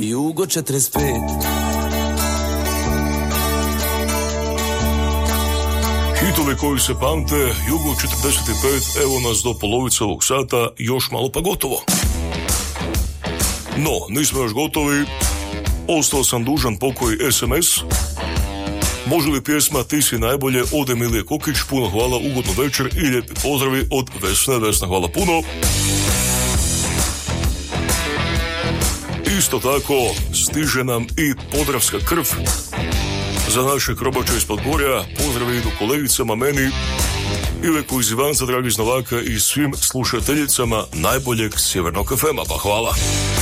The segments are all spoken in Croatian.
Jugo 45. Hitovi koji se pamte, Jugo 45, evo nas do polovice ovog sata, još malo pa gotovo. No, nismo još gotovi, ostao sam dužan pokoji SMS. Može li pjesma Ti si najbolje od Emilije Kokić? Puno hvala, ugodnu večer i lijepi pozdravi od Vesne. Vesna, hvala puno. Isto tako stiže nam i podravska krv za naše krobače iz Podgorja. Pozdravi idu kolegicama, meni, Iveku iz Ivanca, dragi iz Novaka i svim slušateljicama najboljeg Sjevernog FM-a. Pa hvala.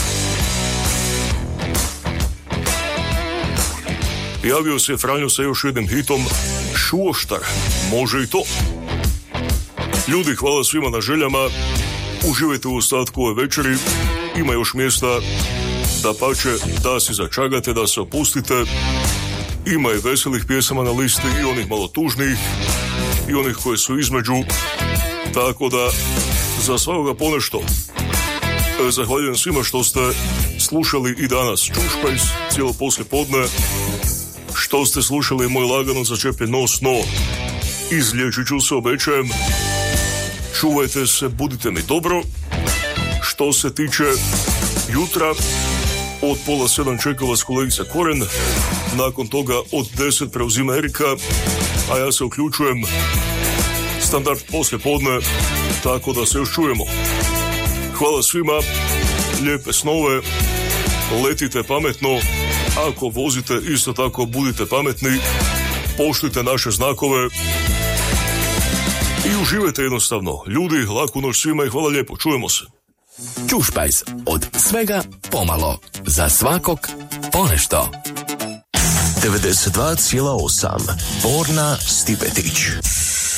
Javio se Franjo sa još jednim hitom Šuoštar, može i to. Ljudi, hvala svima na željama, uživajte u ostatku ove večeri, ima još mjesta da pače, da si začagate, da se opustite, ima i veselih pjesama na listi i onih malo tužnih i onih koje su između, tako da za svakoga ponešto. Zahvaljujem svima što ste slušali i danas Čušpajs cijelo poslije podne, što ste slušali moj lagano začepljen nos, no izliječit ću se, obećajem. Čuvajte se, budite mi dobro. Što se tiče jutra, od 6:30 čeka vas kolegica Koren, nakon toga od 10 preuzima Erika, a ja se uključujem standard poslije podne, tako da se još čujemo. Hvala svima, lijepe snove, letite pametno, ako vozite isto tako budite pametni, poštujte naše znakove i uživajte jednostavno. Ljudi, laku noć svima i hvala lijepo, čujemo se. Čušpajs, od svega pomalo, za svakog ponešto. 92,8 Borna Stipetić.